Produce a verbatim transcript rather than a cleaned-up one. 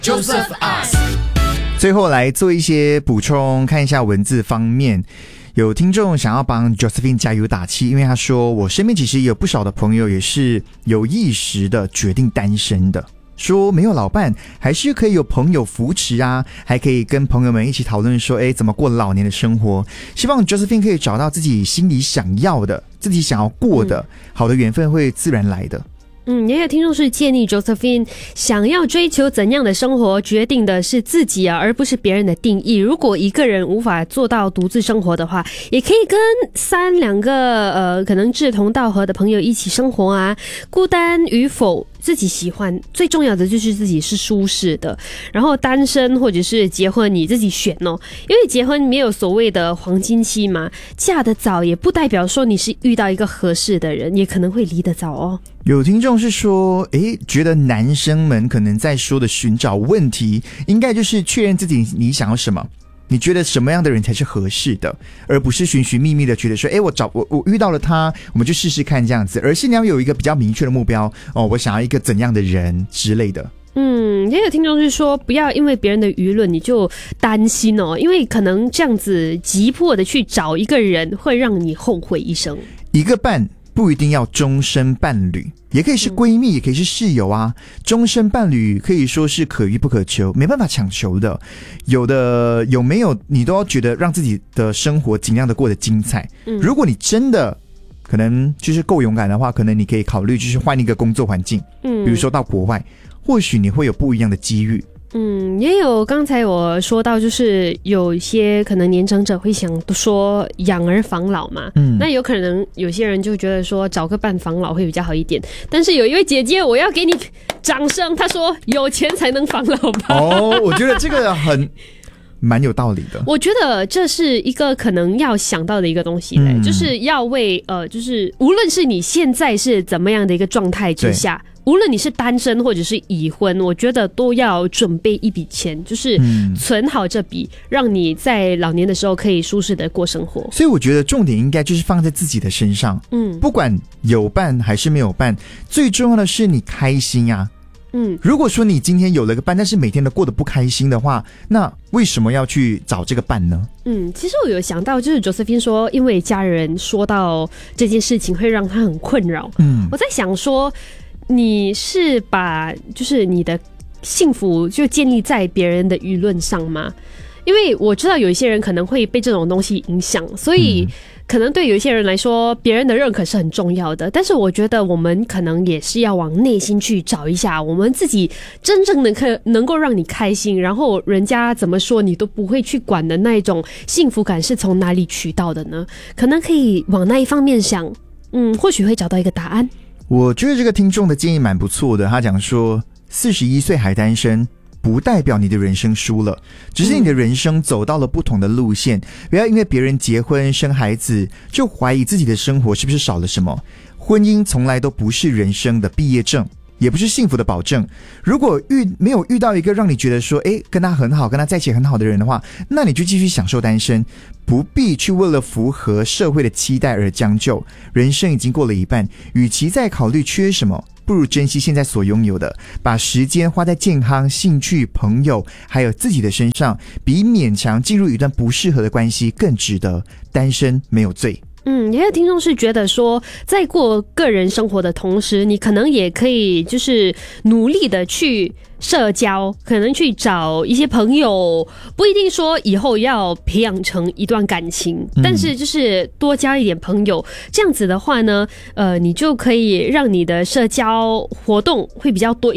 Joseph Ask。 最后来做一些补充，看一下文字方面。有听众想要帮 Josephine 加油打气，因为他说我身边其实也有不少的朋友也是有意识的决定单身的，说没有老伴还是可以有朋友扶持啊，还可以跟朋友们一起讨论说诶怎么过老年的生活。希望 Josephine 可以找到自己心里想要的，自己想要过的、嗯、好的缘分会自然来的。 嗯，也有听众是建议 Josephine 想要追求怎样的生活，决定的是自己啊，而不是别人的定义。如果一个人无法做到独自生活的话，也可以跟三两个呃可能志同道合的朋友一起生活啊。孤单与否，自己喜欢，最重要的就是自己是舒适的。然后单身或者是结婚，你自己选哦，因为结婚没有所谓的黄金期嘛，嫁得早也不代表说你是遇到一个合适的人，也可能会离得早哦。 有听众是说诶觉得男生们可能在说的寻找问题应该就是确认自己你想要什么，你觉得什么样的人才是合适的，而不是寻寻觅觅的觉得说诶我找我我遇到了他我们就试试看这样子，而是你要有一个比较明确的目标哦，我想要一个怎样的人之类的。 嗯，也有听众是说不要因为别人的舆论你就担心哦，因为可能这样子急迫的去找一个人会让你后悔一生。 一个伴不一定要终身伴侣，也可以是闺蜜、嗯、也可以是室友啊。终身伴侣可以说是可遇不可求，没办法强求的。有的有没有你都要觉得让自己的生活尽量的过得精彩、嗯、如果你真的可能就是够勇敢的话，可能你可以考虑就是换一个工作环境，嗯，比如说到国外，或许你会有不一样的机遇。 嗯，也有刚才我说到，就是有一些可能年长者会想说养儿防老嘛，嗯，那有可能有些人就觉得说找个伴防老会比较好一点。但是有一位姐姐，我要给你掌声，她说有钱才能防老吧。 哦，我觉得这个很蛮有道理的。 我觉得这是一个可能要想到的一个东西嘞、嗯，就是要为呃，就是无论是你现在是怎么样的一个状态之下。无论你是单身或者是已婚，我觉得都要准备一笔钱，就是存好这笔、嗯、让你在老年的时候可以舒适的过生活。 所以我觉得重点应该就是放在自己的身上，嗯，不管有伴还是没有伴，最重要的是你开心啊。嗯，如果说你今天有了个伴，但是每天都过得不开心的话，那为什么要去找这个伴呢？ 嗯，其实我有想到，就是 Josephine 说，因为家人说到这件事情会让他很困扰。嗯，我在想说，你是把就是你的幸福就建立在别人的舆论上吗？因为我知道有一些人可能会被这种东西影响，所以可能对有一些人来说别人的认可是很重要的，但是我觉得我们可能也是要往内心去找一下我们自己真正能可能够让你开心，然后人家怎么说你都不会去管的那一种幸福感是从哪里取到的呢？可能可以往那一方面想，嗯，或许会找到一个答案。 我觉得这个听众的建议蛮不错的，他讲说四十一岁还单身不代表你的人生输了，只是你的人生走到了不同的路线、嗯、不要因为别人结婚生孩子就怀疑自己的生活是不是少了什么。婚姻从来都不是人生的毕业证，也不是幸福的保证。如果遇没有遇到一个让你觉得说诶跟他很好跟他在一起很好的人的话，那你就继续享受单身，不必去为了符合社会的期待而将就。人生已经过了一半，与其再考虑缺什么，不如珍惜现在所拥有的，把时间花在健康、兴趣、朋友还有自己的身上，比勉强进入一段不适合的关系更值得。单身没有罪。 嗯，也有听众是觉得说，在过个人生活的同时，你可能也可以就是努力的去社交，可能去找一些朋友，不一定说以后要培养成一段感情、嗯、但是就是多交一点朋友，这样子的话呢，呃，你就可以让你的社交活动会比较多